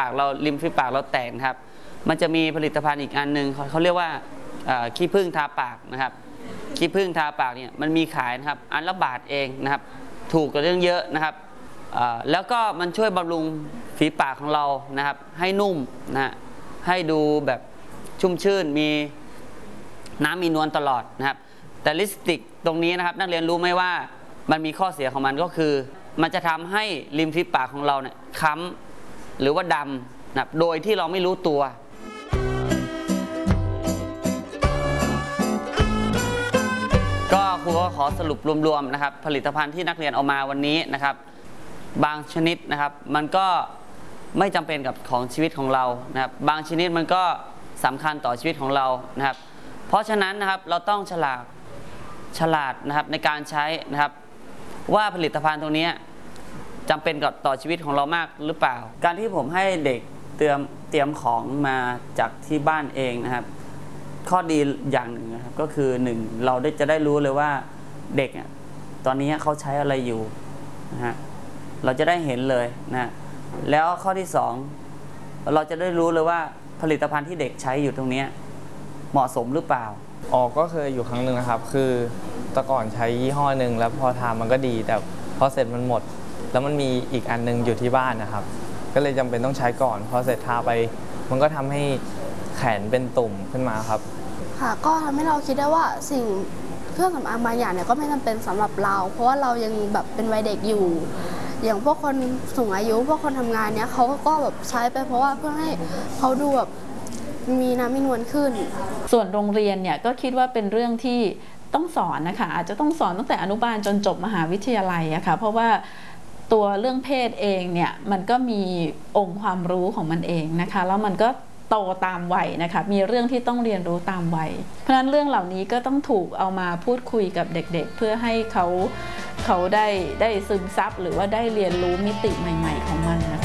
ากเราริมฝีปากเราแตกครับมันจะมีผลิตภัณฑ์อีกอันหนึ่งเขาเรียกว่าขี้ผึ้งทาปากนะครับขี้ผึ้งทาปากเนี่ยมันมีขายนะครับอันละบาทเองนะครับถูกกว่าเรื่องเยอะนะครับแล้วก็มันช่วยบำรุงฝีปากของเรานะครับให้นุ่มนะให้ดูแบบชุ่มชื่นมีน้ำมีนวลตลอดนะครับแต่ลิปสติกตรงนี้นะครับนักเรียนรู้ไหมว่ามันมีข้อเสียของมันก็คือมันจะทำให้ริมฝีปากของเราเนี่ยค้ำหรือว่าดำนะโดยที่เราไม่รู้ตัวก็ครูก็ขอสรุปรวมๆนะครับผลิตภัณฑ์ที่นักเรียนเอามาวันนี้นะครับบางชนิดนะครับมันก็ไม่จำเป็นกับของชีวิตของเรานะครับบางชนิดมันก็สำคัญต่อชีวิตของเรานะครับเพราะฉะนั้นนะครับเราต้องฉลาดนะครับในการใช้นะครับว่าผลิตภัณฑ์ตรงนี้จำเป็นกับต่อชีวิตของเรามากหรือเปล่าการที่ผมให้เด็กเตรียมของมาจากที่บ้านเองนะครับข้อดีอย่างหนึ่งนะครับก็คือ1เราจะได้รู้เลยว่าเด็กตอนนี้เขาใช้อะไรอยู่นะฮะเราจะได้เห็นเลยนะแล้วข้อที่2เราจะได้รู้เลยว่าผลิตภัณฑ์ที่เด็กใช้อยู่ตรงนี้เหมาะสมหรือเปล่าก็เคยอยู่ครั้งหนึ่งนะครับคือแต่ก่อนใช้ยี่ห้อหนึ่งแล้วพอทามันก็ดีแต่พอเสร็จมันหมดแล้วมันมีอีกอันนึงอยู่ที่บ้านนะครับก็เลยจำเป็นต้องใช้ก่อนพอเสร็จทาไปมันก็ทำให้แขนเป็นตุ่มขึ้นมาครับค่ะก็ทำให้เราคิดได้ว่าสิ่งเครื่องสำอางบางอย่างเนี่ยก็ไม่จำเป็นสำหรับเราเพราะว่าเรายังแบบเป็นวัยเด็กอยู่อย่างพวกคนสูงอายุพวกคนทำงานเนี่ยเขาก็แบบใช้ไปเพราะว่าเพื่อให้เขาดูแบบมีน้ำมีนวลขึ้นส่วนโรงเรียนเนี่ยก็คิดว่าเป็นเรื่องที่ต้องสอนนะคะอาจจะต้องสอนตั้งแต่อนุบาลจนจบมหาวิทยาลัยอะค่ะเพราะว่าตัวเรื่องเพศเองเนี่ยมันก็มีองค์ความรู้ของมันเองนะคะแล้วมันก็โตตามวัยนะคะมีเรื่องที่ต้องเรียนรู้ตามวัยเพราะฉะนั้นเรื่องเหล่านี้ก็ต้องถูกเอามาพูดคุยกับเด็กๆเพื่อให้เขาได้ซึมซับหรือว่าได้เรียนรู้มิติใหม่ๆของมันนะคะ